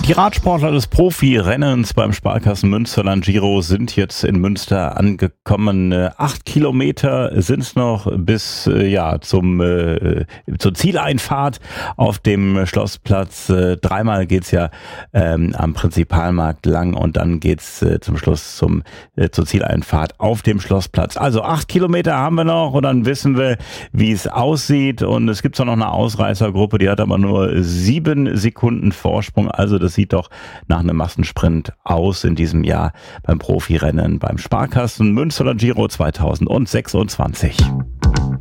Die Radsportler des Profi-Rennens beim Sparkassen Münsterland Giro sind jetzt in Münster angekommen. 8 Kilometer sind es noch bis zur Zieleinfahrt auf dem Schlossplatz. Dreimal geht's ja am Prinzipalmarkt lang und dann geht's zum Schluss zur Zieleinfahrt auf dem Schlossplatz. Also 8 Kilometer haben wir noch und dann wissen wir, wie es aussieht. Und es gibt zwar noch eine Ausreißergruppe, die hat aber nur 7 Sekunden Vorsprung. Also das sieht doch nach einem Massensprint aus in diesem Jahr beim Profirennen beim Sparkassen Münsterland Giro 2026.